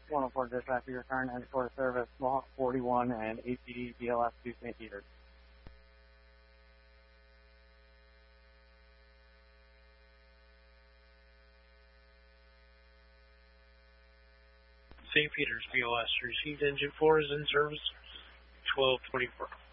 104 dispatch, your current and for service, Mohawk 41 and APD BLS to St. Peter's. St. Peter's BLS received. Engine 4 is in service, 1224.